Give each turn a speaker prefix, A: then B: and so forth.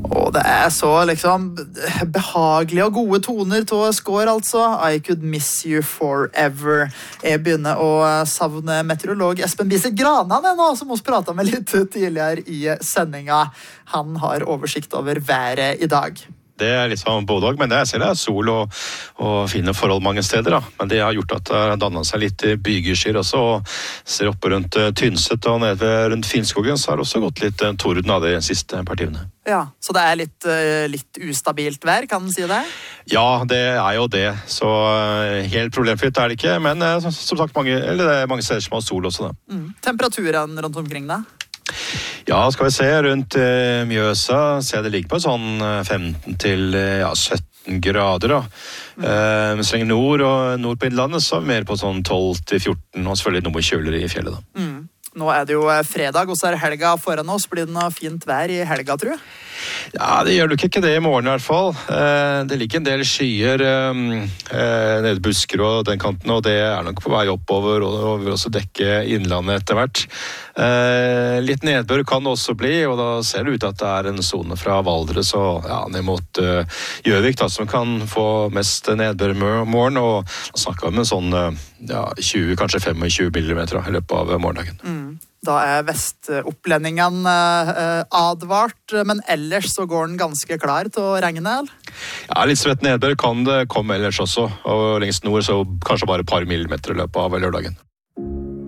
A: Og det så liksom behagelige og gode toner til Skår, altså. I could miss you forever. Jeg begynner å savne meteorolog Espen Bisset Granan nå, som vi pratet med litt tidligere i sendinga. Han har oversikt over været i dag.
B: Det litt sånn både og, men jeg ser det sol og fine forhold mange steder. Da. Men det har gjort at det har dannet seg litt bygeskyr også, og ser oppe rundt Tynset og nede rundt Finnskogen, så har det også gått litt torden av de siste partimene.
A: Ja, så det litt ustabilt vær, kan man si det?
B: Ja, det jo det. Så helt problemfritt det ikke, men som sagt, det mange steder som har sol også. Da.
A: Temperaturen rundt omkring da?
B: Ja, skal vi se, rundt Mjøsa ser det ligger på sånn 15 til 17 grader da. Mens lenger nord på innlandet så mer på sånn 12 til 14, og selvfølgelig noe kjøligere i fjellet da.
A: Nå det jo fredag, og så helga foran oss. Blir det noe fint vær i helga, tror jeg?
B: Ja, det gjør nok ikke det i morgen i hvert fall. Det ligger en del skyer nede i Busker og den kanten, og det nok på vei oppover, og vil også dekke innlandet etter hvert. Litt nedbør kan det også bli, og da ser det ut at det en zone fra Valdres og ned mot Gjøvik da, som kan få mest nedbør i morgen, og da snakker vi om en sånn 20, kanskje 25 millimeter i løpet av morgendagen.
A: Da vestopplendingen advart, men ellers så går den ganske klar til å regne, eller?
B: Ja, litt svett nedbør kan det komme ellers også, og lengst nord så kanskje bare et par millimeter i løpet av lørdagen.